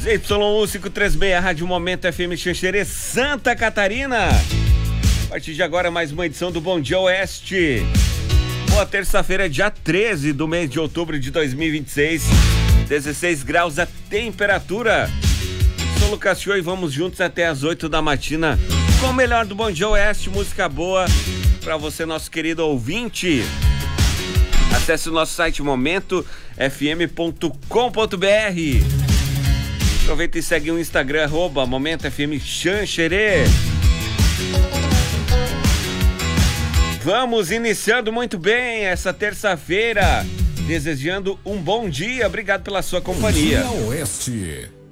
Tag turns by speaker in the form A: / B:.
A: ZYU536, Rádio Momento FM Xanxerê, Santa Catarina. A partir de agora, mais uma edição do Bom Dia Oeste. Boa terça-feira, dia 13 do mês de outubro de 2026. 16 graus a temperatura. Sou Lucas Show e vamos juntos até as 8 da matina com o melhor do Bom Dia Oeste, música boa pra você, nosso querido ouvinte. Acesse o nosso site momentofm.com.br. Aproveita e segue o Instagram, @MomentoFMXanxerê. Vamos iniciando muito bem essa terça-feira, desejando um bom dia. Obrigado pela sua companhia.
B: Bom Dia Oeste.